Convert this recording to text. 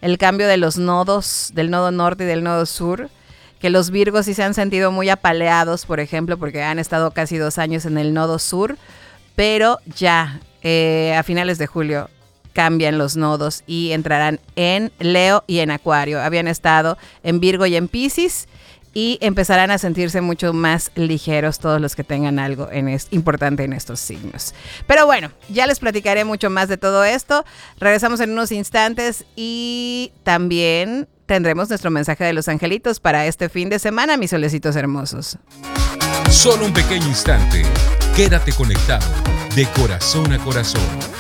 el cambio de los nodos, del nodo norte y del nodo sur, que los Virgos sí se han sentido muy apaleados, por ejemplo, porque han estado casi 2 años en el nodo sur, pero ya a finales de julio cambian los nodos y entrarán en Leo y en Acuario. Habían estado en Virgo y en Piscis y empezarán a sentirse mucho más ligeros todos los que tengan algo importante en estos signos. Pero bueno, ya les platicaré mucho más de todo esto. Regresamos en unos instantes y también tendremos nuestro mensaje de los angelitos para este fin de semana, mis solecitos hermosos. Solo un pequeño instante. Quédate conectado de corazón a corazón.